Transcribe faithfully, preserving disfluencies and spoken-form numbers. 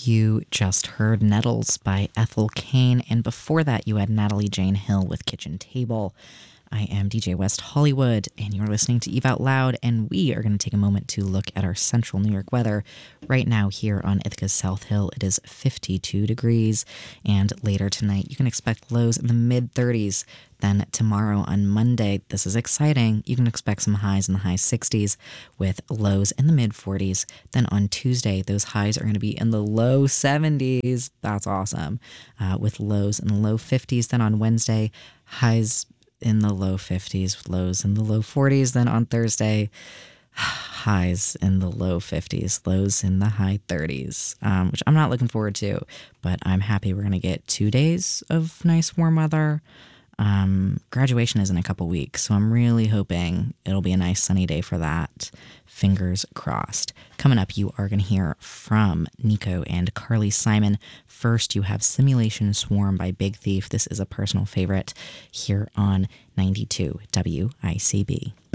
You just heard Nettles by Ethel Kane, and before that, you had Natalie Jane Hill with Kitchen Table. I am D J West Hollywood, and you're listening to Eve Out Loud, and we are going to take a moment to look at our central New York weather. Right now, here on Ithaca's South Hill, it is fifty-two degrees, and later tonight, you can expect lows in the mid thirties. Then tomorrow on Monday, this is exciting, you can expect some highs in the high sixties with lows in the mid forties. Then on Tuesday, those highs are going to be in the low seventies. That's awesome. Uh, with lows in the low fifties. Then on Wednesday, highs in the low fifties with lows in the low forties. Then on Thursday, highs in the low fifties, lows in the high thirties, um, which I'm not looking forward to, but I'm happy we're going to get two days of nice warm weather. Um, graduation is in a couple weeks, so I'm really hoping it'll be a nice sunny day for that. Fingers crossed. Coming up, you are going to hear from Nico and Carly Simon. First, you have Simulation Swarm by Big Thief. This is a personal favorite here on ninety-two W I C B.